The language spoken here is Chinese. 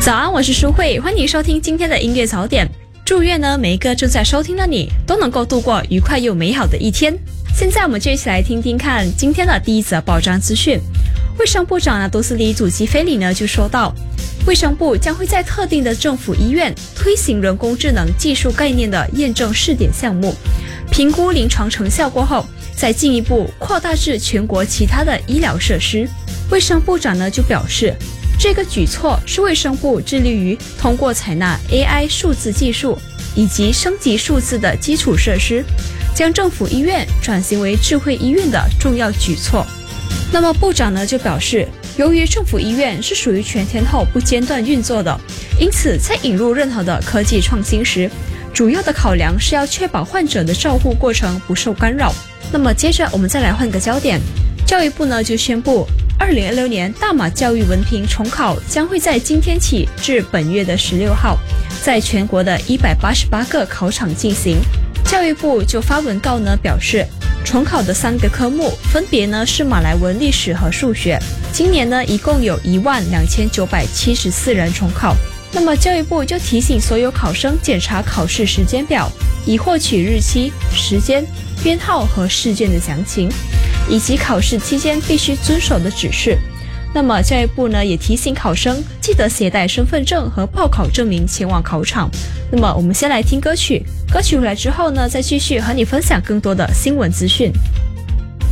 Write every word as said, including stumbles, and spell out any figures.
早安，我是舒慧，欢迎收听今天的音乐早点。祝愿呢每一个正在收听的你都能够度过愉快又美好的一天。现在我们就一起来听听看今天的第一则报章资讯。卫生部长呢杜斯里祖基菲里呢就说到，卫生部将会在特定的政府医院推行人工智能技术概念的验证试点项目，评估临床成效过后，再进一步扩大至全国其他的医疗设施。卫生部长呢就表示，这个举措是卫生部致力于通过采纳 A I 数字技术以及升级数字的基础设施，将政府医院转型为智慧医院的重要举措。那么部长呢就表示，由于政府医院是属于全天候不间断运作的，因此在引入任何的科技创新时，主要的考量是要确保患者的照护过程不受干扰。那么接着我们再来换个焦点，教育部呢就宣布，二零二六年大马教育文凭重考将会在今天起至本月的十六号，在全国的一百八十八个考场进行。教育部就发文告呢表示，重考的三个科目分别呢是马来文、历史和数学。今年呢一共有一万两千九百七十四人重考。那么教育部就提醒所有考生检查考试时间表，以获取日期、时间、编号和试卷的详情，以及考试期间必须遵守的指示。那么教育部呢也提醒考生记得携带身份证和报考证明前往考场。那么我们先来听歌曲，歌曲回来之后呢，再继续和你分享更多的新闻资讯。